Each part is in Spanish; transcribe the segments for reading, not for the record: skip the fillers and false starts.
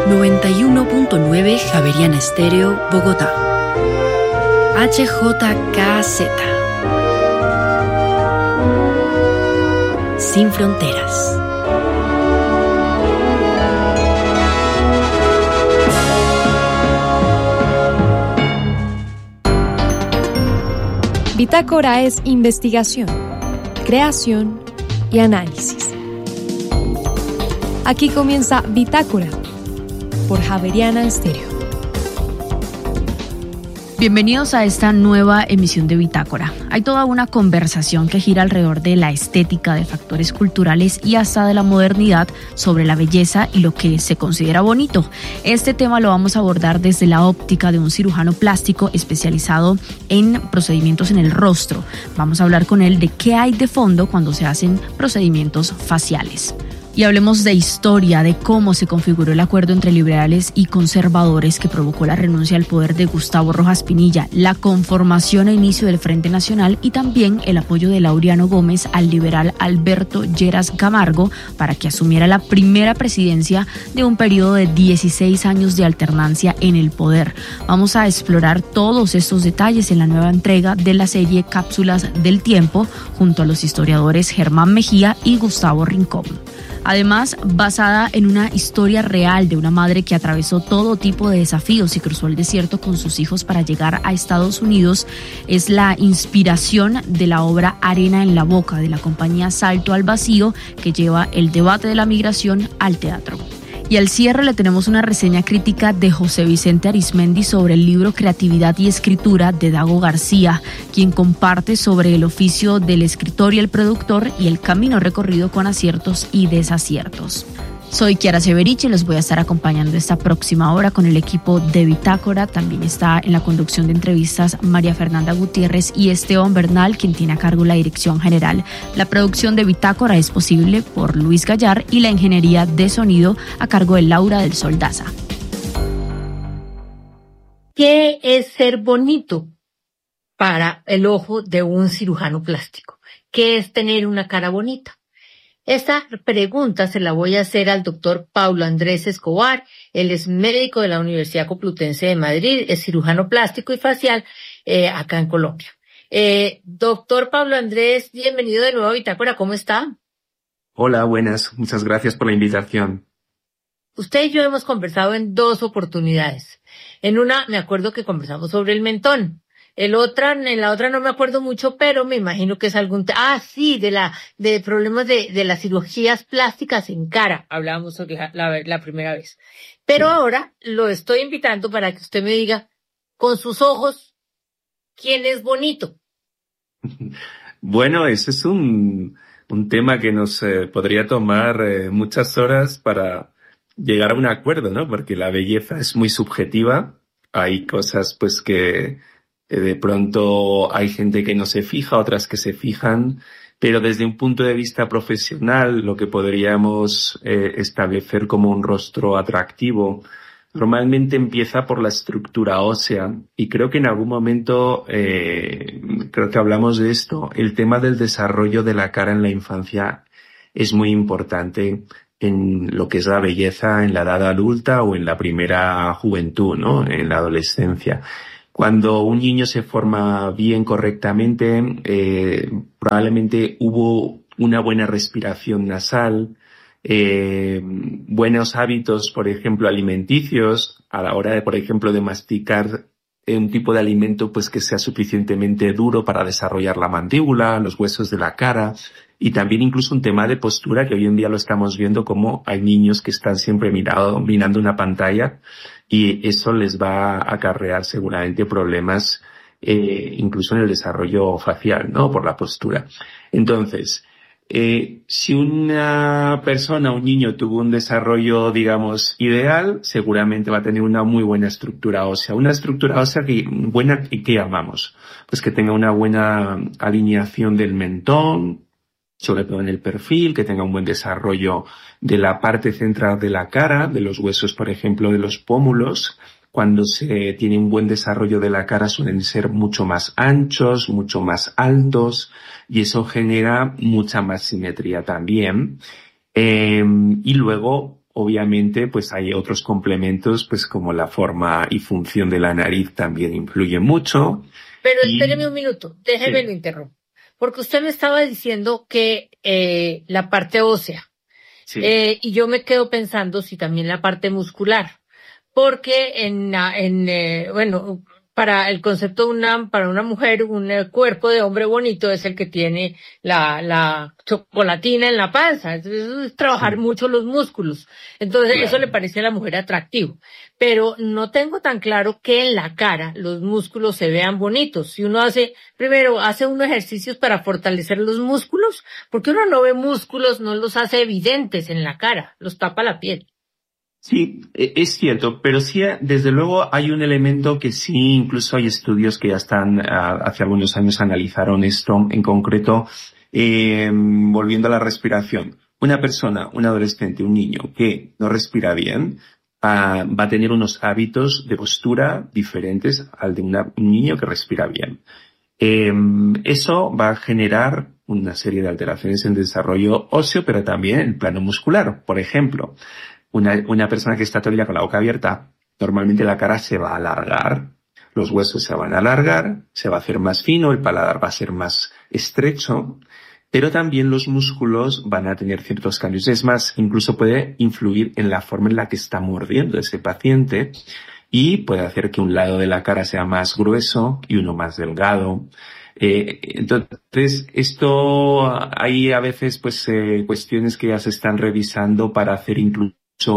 91.9 Javeriana Estéreo, Bogotá. HJKZ. Sin fronteras. Bitácora es investigación, creación y análisis. Aquí comienza Bitácora por Javeriana Estéreo. Bienvenidos a esta nueva emisión de Bitácora. Hay toda una conversación que gira alrededor de la estética, de factores culturales y hasta de la modernidad sobre la belleza y lo que se considera bonito. Este tema lo vamos a abordar desde la óptica de un cirujano plástico especializado en procedimientos en el rostro. Vamos a hablar con él de qué hay de fondo cuando se hacen procedimientos faciales. Y hablemos de historia, de cómo se configuró el acuerdo entre liberales y conservadores que provocó la renuncia al poder de Gustavo Rojas Pinilla, la conformación e inicio del Frente Nacional y también el apoyo de Laureano Gómez al liberal Alberto Lleras Camargo para que asumiera la primera presidencia de un periodo de 16 años de alternancia en el poder. Vamos a explorar todos estos detalles en la nueva entrega de la serie Cápsulas del Tiempo junto a los historiadores Germán Mejía y Gustavo Rincón. Además, basada en una historia real de una madre que atravesó todo tipo de desafíos y cruzó el desierto con sus hijos para llegar a Estados Unidos, es la inspiración de la obra Arena en la Boca de la compañía Salto al Vacío, que lleva el debate de la migración al teatro. Y al cierre le tenemos una reseña crítica de José Vicente Arismendi sobre el libro Creatividad y Escritura de Dago García, quien comparte sobre el oficio del escritor y el productor y el camino recorrido con aciertos y desaciertos. Soy Kiara Severich y los voy a estar acompañando esta próxima hora con el equipo de Bitácora. También está en la conducción de entrevistas María Fernanda Gutiérrez y Esteban Bernal, quien tiene a cargo la dirección general. La producción de Bitácora es posible por Luis Gallar y la ingeniería de sonido a cargo de Laura del Sol Daza. ¿Qué es ser bonito para el ojo de un cirujano plástico? ¿Qué es tener una cara bonita? Esta pregunta se la voy a hacer al doctor Paulo Andrés Escobar. Él es médico de la Universidad Complutense de Madrid, es cirujano plástico y facial acá en Colombia. Doctor Paulo Andrés, bienvenido de nuevo a Bitácora, ¿cómo está? Hola, buenas, muchas gracias por la invitación. Usted y yo hemos conversado en 2 oportunidades. En una me acuerdo que conversamos sobre el mentón. En la otra no me acuerdo mucho, pero me imagino que es de problemas de las cirugías plásticas en cara. Hablábamos sobre la primera vez. Pero ahora lo estoy invitando para que usted me diga, con sus ojos, ¿quién es bonito? Bueno, ese es un tema que nos podría tomar muchas horas para llegar a un acuerdo, ¿no? Porque la belleza es muy subjetiva. Hay cosas, pues, que de pronto hay gente que no se fija, otras que se fijan, pero desde un punto de vista profesional, lo que podríamos establecer como un rostro atractivo, normalmente empieza por la estructura ósea, y creo que en algún momento, creo que hablamos de esto, el tema del desarrollo de la cara en la infancia es muy importante en lo que es la belleza en la edad adulta o en la primera juventud, ¿no? En la adolescencia. Cuando un niño se forma bien, correctamente, probablemente hubo una buena respiración nasal, buenos hábitos, por ejemplo, alimenticios, a la hora de, por ejemplo, de masticar un tipo de alimento pues que sea suficientemente duro para desarrollar la mandíbula, los huesos de la cara, y también incluso un tema de postura que hoy en día lo estamos viendo, como hay niños que están siempre mirando una pantalla, y eso les va a acarrear seguramente problemas incluso en el desarrollo facial, ¿no? Por la postura. Entonces, si una persona, un niño, tuvo un desarrollo, digamos, ideal, seguramente va a tener una muy buena estructura ósea. Una estructura ósea buena, ¿qué llamamos? Pues que tenga una buena alineación del mentón, sobre todo en el perfil, que tenga un buen desarrollo de la parte central de la cara, de los huesos, por ejemplo, de los pómulos. Cuando se tiene un buen desarrollo de la cara suelen ser mucho más anchos, mucho más altos, y eso genera mucha más simetría también. Y luego, obviamente, pues hay otros complementos, pues como la forma y función de la nariz también influye mucho. Pero espéreme un minuto, déjeme lo interrumpo. Porque usted me estaba diciendo que la parte ósea, y yo me quedo pensando si también la parte muscular. Porque bueno, para el concepto para una mujer, un cuerpo de hombre bonito es el que tiene la chocolatina en la panza. Eso es trabajar mucho los músculos. Entonces, eso le parece a la mujer atractivo. Pero no tengo tan claro que en la cara los músculos se vean bonitos. Si uno primero hace unos ejercicios para fortalecer los músculos, porque uno no ve músculos, no los hace evidentes en la cara, los tapa la piel. Sí, es cierto, pero sí, desde luego hay un elemento que sí, incluso hay estudios que ya están, hace algunos años analizaron esto en concreto, volviendo a la respiración. Una persona, un adolescente, un niño que no respira bien, va a tener unos hábitos de postura diferentes al de un niño que respira bien. Eso va a generar una serie de alteraciones en el desarrollo óseo, pero también en el plano muscular. Por ejemplo, una persona que está todo el día con la boca abierta, normalmente la cara se va a alargar, los huesos se van a alargar, se va a hacer más fino, el paladar va a ser más estrecho, pero también los músculos van a tener ciertos cambios. Es más, incluso puede influir en la forma en la que está mordiendo ese paciente y puede hacer que un lado de la cara sea más grueso y uno más delgado. Entonces, hay a veces pues cuestiones que ya se están revisando para hacer incluso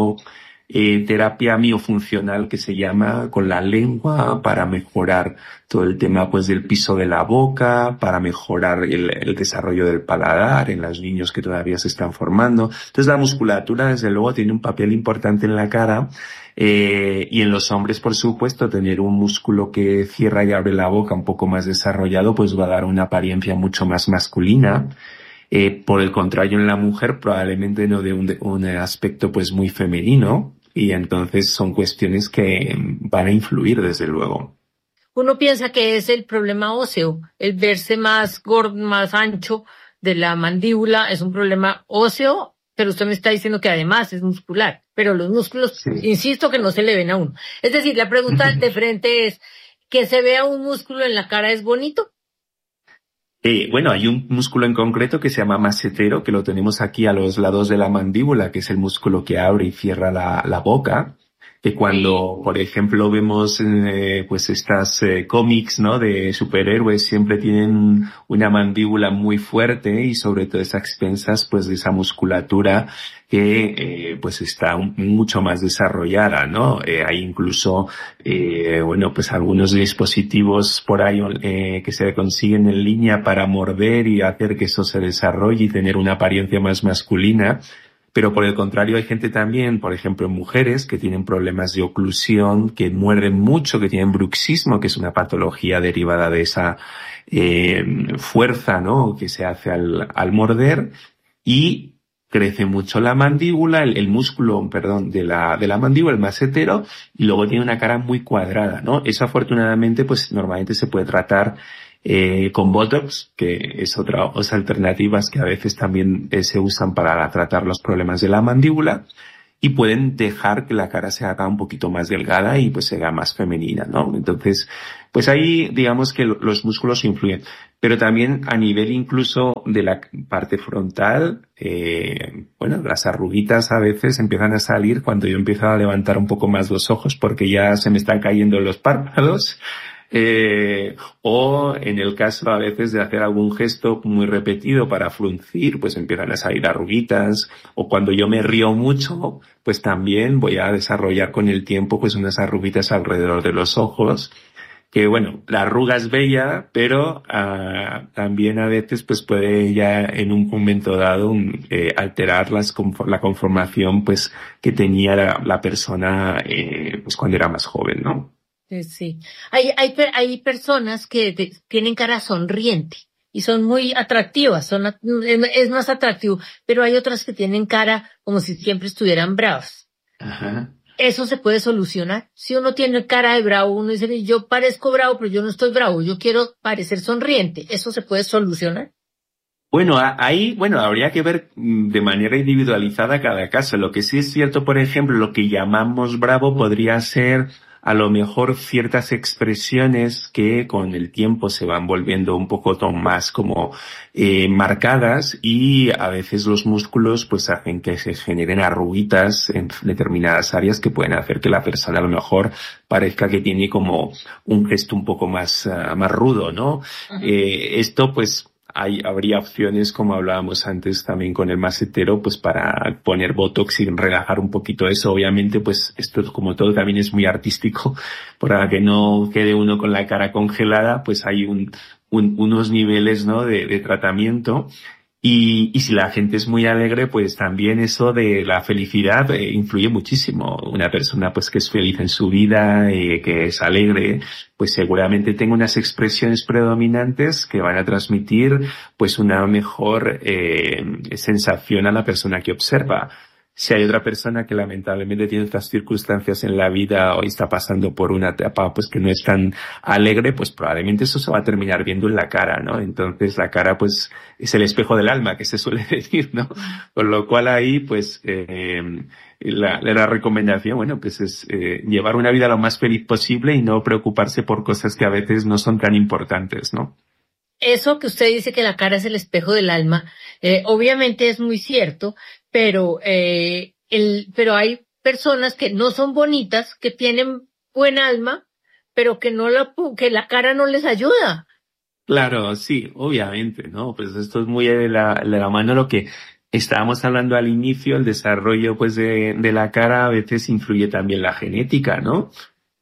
terapia miofuncional que se llama con la lengua para mejorar todo el tema pues del piso de la boca, para mejorar el desarrollo del paladar en los niños que todavía se están formando. Entonces la musculatura desde luego tiene un papel importante en la cara y en los hombres por supuesto tener un músculo que cierra y abre la boca un poco más desarrollado pues va a dar una apariencia mucho más masculina. Por el contrario, en la mujer probablemente no de un aspecto pues muy femenino y entonces son cuestiones que van a influir desde luego. Uno piensa que es el problema óseo, el verse más gordo, más ancho de la mandíbula es un problema óseo, pero usted me está diciendo que además es muscular, pero los músculos, insisto que no se le ven a uno. Es decir, la pregunta de frente es, ¿que se vea un músculo en la cara es bonito? Bueno, hay un músculo en concreto que se llama masetero, que lo tenemos aquí a los lados de la mandíbula, que es el músculo que abre y cierra la boca, que cuando, por ejemplo, vemos pues estas cómics, ¿no?, de superhéroes, siempre tienen una mandíbula muy fuerte y sobre todo a expensas pues de esa musculatura que pues está mucho más desarrollada, ¿no? Hay incluso bueno, pues algunos dispositivos por ahí que se consiguen en línea para morder y hacer que eso se desarrolle y tener una apariencia más masculina. Pero por el contrario hay gente también, por ejemplo, mujeres que tienen problemas de oclusión, que muerden mucho, que tienen bruxismo, que es una patología derivada de esa fuerza, ¿no?, que se hace al morder, y crece mucho la mandíbula, el músculo, perdón, de la mandíbula, el masetero, y luego tiene una cara muy cuadrada, ¿no? Eso afortunadamente pues normalmente se puede tratar con Botox, que es otras alternativas que a veces también se usan para tratar los problemas de la mandíbula y pueden dejar que la cara se haga un poquito más delgada y pues se haga más femenina, ¿no? Entonces, pues ahí digamos que los músculos influyen, pero también a nivel incluso de la parte frontal, bueno, las arruguitas a veces empiezan a salir cuando yo empiezo a levantar un poco más los ojos porque ya se me están cayendo los párpados. O en el caso a veces de hacer algún gesto muy repetido para fruncir, pues empiezan a salir arruguitas, o cuando yo me río mucho, pues también voy a desarrollar con el tiempo pues unas arruguitas alrededor de los ojos, que bueno, la arruga es bella, pero también a veces pues puede ya en un momento dado alterar la conformación pues que tenía la persona pues cuando era más joven, ¿no? Sí. Hay personas que tienen cara sonriente y son muy atractivas, es más atractivo, pero hay otras que tienen cara como si siempre estuvieran bravas. Ajá. ¿Eso se puede solucionar? Si uno tiene cara de bravo, uno dice, yo parezco bravo, pero yo no estoy bravo, yo quiero parecer sonriente. ¿Eso se puede solucionar? Bueno, ahí, bueno, habría que ver de manera individualizada cada caso. Lo que sí es cierto, por ejemplo, lo que llamamos bravo podría ser a lo mejor ciertas expresiones que con el tiempo se van volviendo un poco más como marcadas, y a veces los músculos pues hacen que se generen arruguitas en determinadas áreas que pueden hacer que la persona a lo mejor parezca que tiene como un gesto un poco más rudo, ¿no? Esto pues habría opciones, como hablábamos antes también con el masetero, pues para poner botox y relajar un poquito eso. Obviamente, pues esto como todo también es muy artístico, para que no quede uno con la cara congelada, pues hay unos niveles, ¿no? de tratamiento. Y si la gente es muy alegre, pues también eso de la felicidad influye muchísimo. Una persona pues que es feliz en su vida, que es alegre, pues seguramente tenga unas expresiones predominantes que van a transmitir pues una mejor sensación a la persona que observa. Si hay otra persona que lamentablemente tiene otras circunstancias en la vida o está pasando por una etapa pues que no es tan alegre, pues probablemente eso se va a terminar viendo en la cara, ¿no? Entonces la cara pues es el espejo del alma, que se suele decir, ¿no? Con lo cual ahí pues la recomendación, bueno, pues es llevar una vida lo más feliz posible y no preocuparse por cosas que a veces no son tan importantes, ¿no? Eso que usted dice que la cara es el espejo del alma, obviamente es muy cierto, pero pero hay personas que no son bonitas, que tienen buen alma, pero que que la cara no les ayuda. Claro, sí, obviamente, ¿no? Pues esto es muy de la mano lo que estábamos hablando al inicio. El desarrollo pues de la cara a veces influye también la genética, ¿no?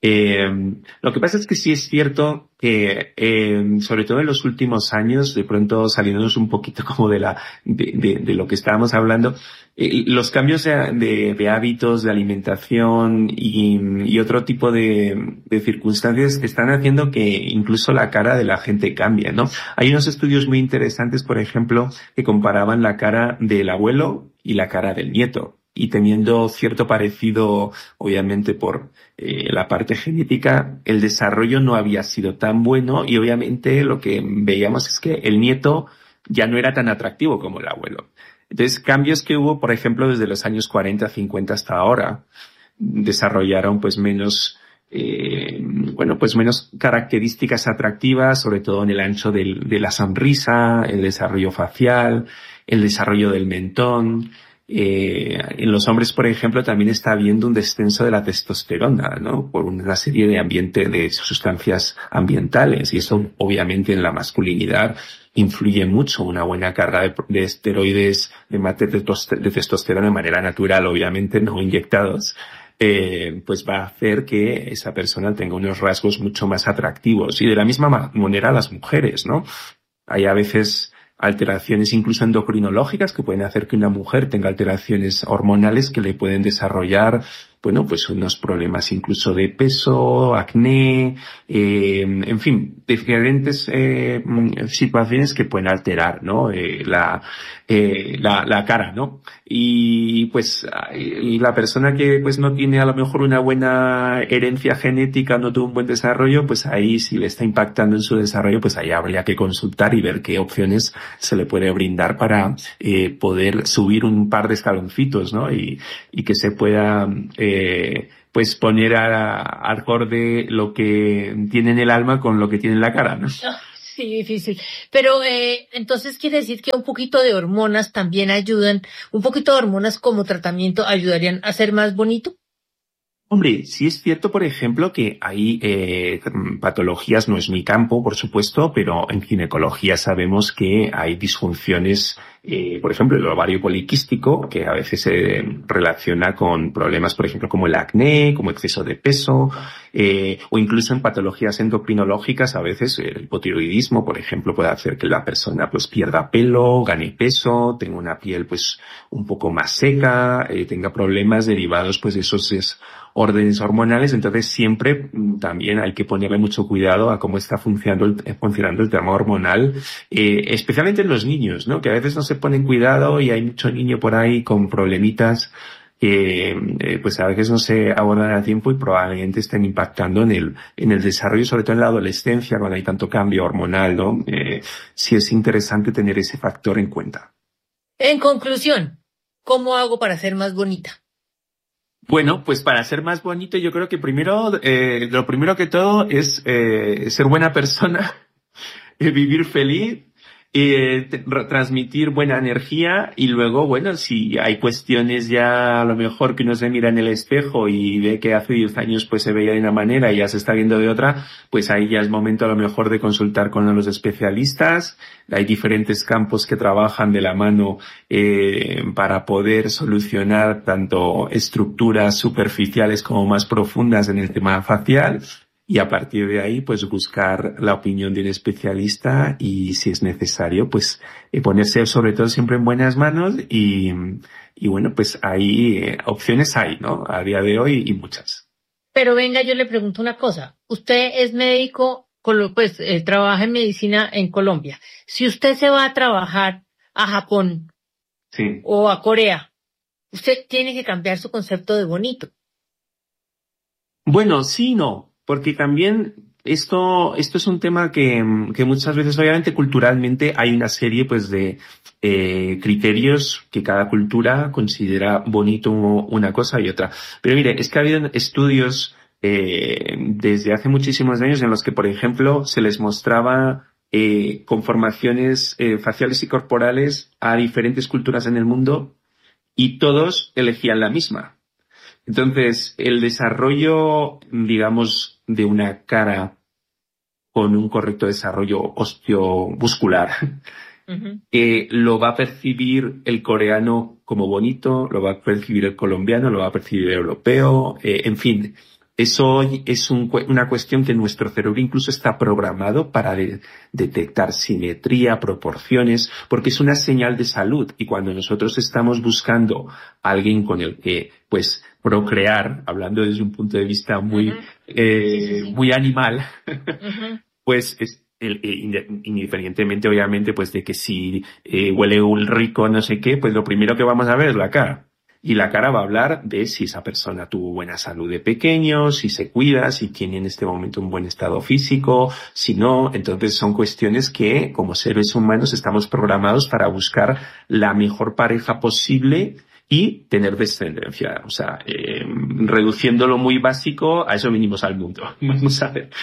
Lo que pasa es que sí es cierto que, sobre todo en los últimos años, de pronto saliéndonos un poquito como de lo que estábamos hablando, los cambios de hábitos, de alimentación y otro tipo de circunstancias están haciendo que incluso la cara de la gente cambie, ¿no? Hay unos estudios muy interesantes, por ejemplo, que comparaban la cara del abuelo y la cara del nieto. Y teniendo cierto parecido, obviamente, por la parte genética, el desarrollo no había sido tan bueno, y obviamente lo que veíamos es que el nieto ya no era tan atractivo como el abuelo. Entonces, cambios que hubo, por ejemplo, desde los años 40, 50 hasta ahora, desarrollaron pues menos características atractivas, sobre todo en el ancho de la sonrisa, el desarrollo facial, el desarrollo del mentón. En los hombres, por ejemplo, también está habiendo un descenso de la testosterona, ¿no? Por una serie de sustancias ambientales, y eso obviamente en la masculinidad influye mucho. Una buena carga de esteroides, de testosterona de manera natural, obviamente no inyectados, pues va a hacer que esa persona tenga unos rasgos mucho más atractivos. Y de la misma manera las mujeres, ¿no? Hay a veces alteraciones incluso endocrinológicas que pueden hacer que una mujer tenga alteraciones hormonales que le pueden desarrollar, bueno, pues unos problemas incluso de peso, acné, en fin, diferentes situaciones que pueden alterar, ¿no? La cara, ¿no? Y pues y la persona que pues no tiene a lo mejor una buena herencia genética, no tuvo un buen desarrollo, pues ahí si le está impactando en su desarrollo, pues ahí habría que consultar y ver qué opciones se le puede brindar para poder subir un par de escaloncitos, ¿no? Y que se pueda pues poner al acorde lo que tiene en el alma con lo que tiene en la cara, ¿no? Sí, difícil. Pero entonces quiere decir que un poquito de hormonas también ayudan, un poquito de hormonas como tratamiento ayudarían a ser más bonito. Hombre, sí es cierto, por ejemplo, que hay patologías, no es mi campo, por supuesto, pero en ginecología sabemos que hay disfunciones, por ejemplo, el ovario poliquístico, que a veces se relaciona con problemas, por ejemplo, como el acné, como exceso de peso, o incluso en patologías endocrinológicas, a veces el hipotiroidismo, por ejemplo, puede hacer que la persona pues pierda pelo, gane peso, tenga una piel pues un poco más seca, tenga problemas derivados pues de esos órdenes hormonales. Entonces siempre también hay que ponerle mucho cuidado a cómo está funcionando el tema hormonal, especialmente en los niños, ¿no? Que a veces no se ponen cuidado y hay mucho niño por ahí con problemitas que pues a veces no se abordan a tiempo y probablemente estén impactando en el desarrollo, sobre todo en la adolescencia, cuando hay tanto cambio hormonal, ¿no? Sí es interesante tener ese factor en cuenta. En conclusión, ¿cómo hago para ser más bonita? Bueno, pues para ser más bonito yo creo que lo primero que todo es ser buena persona, vivir feliz, transmitir buena energía y luego, bueno, si hay cuestiones ya a lo mejor que uno se mira en el espejo y ve que hace 10 años pues se veía de una manera y ya se está viendo de otra, pues ahí ya es momento a lo mejor de consultar con los especialistas. Hay diferentes campos que trabajan de la mano para poder solucionar tanto estructuras superficiales como más profundas en el tema facial. Y a partir de ahí, pues buscar la opinión de un especialista y si es necesario, pues ponerse sobre todo siempre en buenas manos y bueno, pues ahí opciones hay, ¿no? A día de hoy y muchas. Pero venga, yo le pregunto una cosa. Usted es médico, pues trabaja en medicina en Colombia. Si usted se va a trabajar a Japón Sí. o a Corea, usted tiene que cambiar su concepto de bonito. Bueno, sí y no. Porque también esto es un tema que muchas veces, obviamente, culturalmente hay una serie, pues, de criterios que cada cultura considera bonito una cosa y otra. Pero mire, es que ha habido estudios desde hace muchísimos años en los que, por ejemplo, se les mostraba conformaciones faciales y corporales a diferentes culturas en el mundo y todos elegían la misma. Entonces, el desarrollo, digamos, de una cara con un correcto desarrollo osteomuscular, lo va a percibir el coreano como bonito, lo va a percibir el colombiano, lo va a percibir el europeo, en fin. Eso es una cuestión que nuestro cerebro incluso está programado para detectar simetría, proporciones, porque es una señal de salud. Y cuando nosotros estamos buscando a alguien con el que, pues, procrear, hablando desde un punto de vista muy animal, pues independientemente, obviamente, pues de que si huele un rico no sé qué, pues lo primero que vamos a ver es la cara. Y la cara va a hablar de si esa persona tuvo buena salud de pequeño, si se cuida, si tiene en este momento un buen estado físico, si no. Entonces son cuestiones que, como seres humanos, estamos programados para buscar la mejor pareja posible y tener descendencia. O sea, reduciéndolo muy básico, a eso vinimos al mundo. Vamos a ver.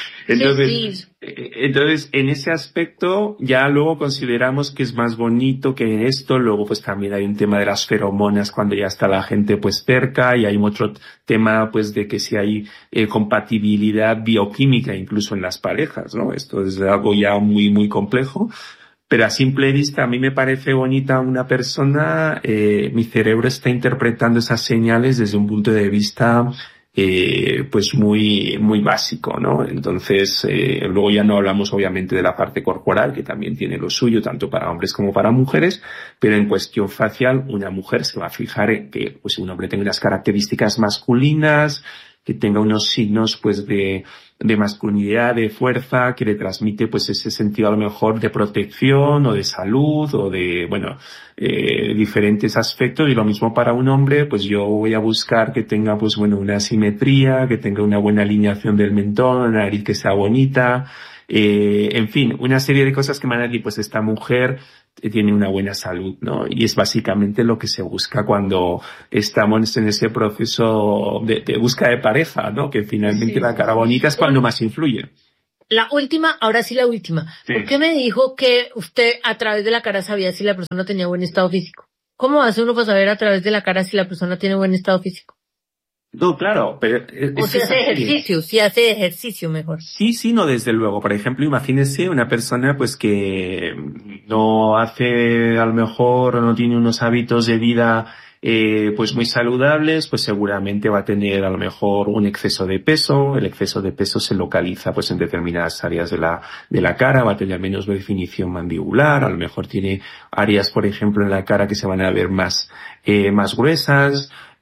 Entonces, en ese aspecto, ya luego consideramos que es más bonito que esto. Luego, pues también hay un tema de las feromonas cuando ya está la gente, pues, cerca. Y hay otro tema, pues, de que si hay compatibilidad bioquímica incluso en las parejas, ¿no? Esto es algo ya muy, muy complejo. Pero a simple vista, a mí me parece bonita una persona, mi cerebro está interpretando esas señales desde un punto de vista, pues muy, muy básico, ¿no? Entonces, luego ya no hablamos obviamente de la parte corporal, que también tiene lo suyo, tanto para hombres como para mujeres, pero en cuestión facial, una mujer se va a fijar en que, pues, un hombre tenga unas características masculinas, que tenga unos signos, pues, de masculinidad, de fuerza, que le transmite, pues, ese sentido a lo mejor de protección o de salud o de, bueno, diferentes aspectos. Y lo mismo para un hombre, pues yo voy a buscar que tenga, pues, bueno, una simetría, que tenga una buena alineación del mentón, una nariz que sea bonita, en fin, una serie de cosas que van a decir, pues, esta mujer tiene una buena salud, ¿no? Y es básicamente lo que se busca cuando estamos en ese proceso de búsqueda de pareja, ¿no? Que finalmente la cara bonita es cuando más influye. La última, ahora sí la última. Sí. ¿Por qué me dijo que usted a través de la cara sabía si la persona tenía buen estado físico? ¿Cómo hace uno para saber a través de la cara si la persona tiene buen estado físico? No, claro, pero... O si hace ejercicio, si hace ejercicio mejor. Sí, no, desde luego. Por ejemplo, imagínese una persona pues que no hace, a lo mejor, o no tiene unos hábitos de vida pues muy saludables, pues seguramente va a tener a lo mejor un exceso de peso. El exceso de peso se localiza pues en determinadas áreas de la cara, va a tener menos definición mandibular, a lo mejor tiene áreas, por ejemplo, en la cara que se van a ver más gruesas.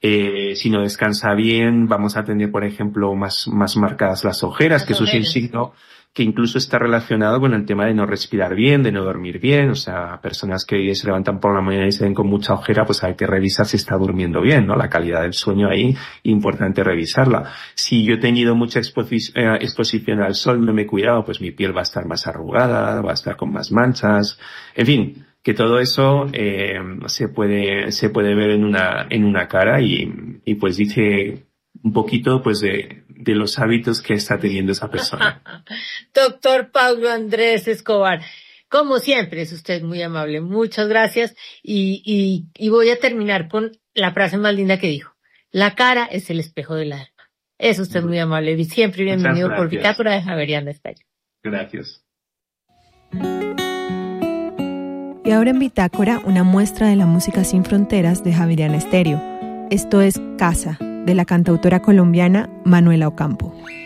Si no descansa bien, vamos a tener, por ejemplo, más marcadas las ojeras, que eso es un signo que incluso está relacionado con el tema de no respirar bien, de no dormir bien. O sea, personas que se levantan por la mañana y se ven con mucha ojera, pues hay que revisar si está durmiendo bien, ¿no? La calidad del sueño ahí, importante revisarla. Si yo he tenido mucha exposición al sol, no me he cuidado, pues mi piel va a estar más arrugada, va a estar con más manchas. En fin, que todo eso se puede ver en una cara y pues dice un poquito pues de los hábitos que está teniendo esa persona. Doctor Paulo Andrés Escobar, como siempre es usted muy amable, muchas gracias y voy a terminar con la frase más linda que dijo: la cara es el espejo del alma. Es usted muy amable y siempre bienvenido por Bitácora de Javeriana Estéreo. Gracias. Y ahora en Bitácora, una muestra de la música sin fronteras de Javeriana Estéreo. Esto es Casa, de la cantautora colombiana Manuela Ocampo.